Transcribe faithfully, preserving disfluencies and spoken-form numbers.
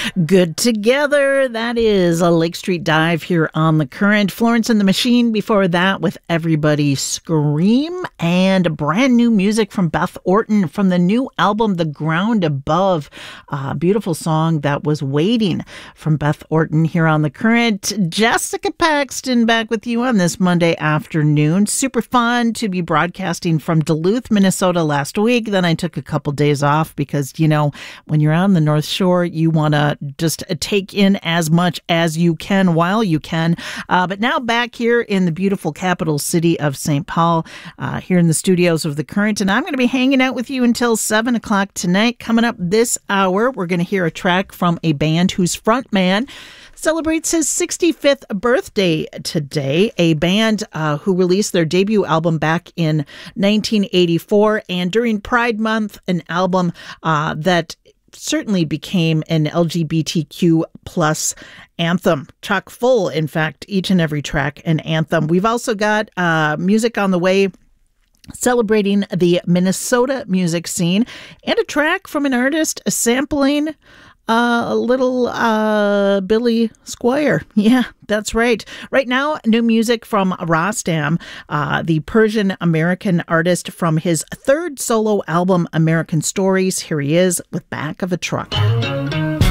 Good Together. That is a Lake Street Dive here on The Current. Florence and the Machine before that with Everybody Scream, and brand new music from Beth Orton from the new album The Ground Above. A beautiful song that was Waiting from Beth Orton here on The Current. Jessica Paxton back with you on this Monday afternoon. Super fun to be broadcasting from Duluth, Minnesota last week. Then I took a couple days off because, you know, when you're on the North Shore, you want to just take in as much as you can while you can. Uh, but now back here in the beautiful capital city of Saint Paul, uh, here in the studios of The Current. And I'm going to be hanging out with you until seven o'clock tonight. Coming up this hour, we're going to hear a track from a band whose frontman celebrates his sixty-fifth birthday today, a band uh, who released their debut album back in nineteen eighty-four, and during Pride Month, an album uh, that certainly became an L G B T Q plus anthem, chock full, in fact, each and every track an anthem. We've also got uh, music on the way celebrating the Minnesota music scene, and a track from an artist sampling Uh, a little uh, Billy Squire. Yeah, that's right. Right now, new music from Rostam, uh, the Persian-American artist from his third solo album, American Stories. Here he is with Back of a Truck.